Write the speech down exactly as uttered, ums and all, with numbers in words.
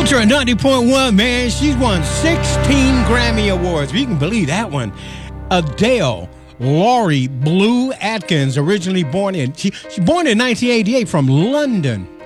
Culture at ninety point one, man. She's won sixteen Grammy Awards. You can believe that one. Adele Laurie Blue Atkins, originally born in, she, she born in nineteen eighty-eight from London.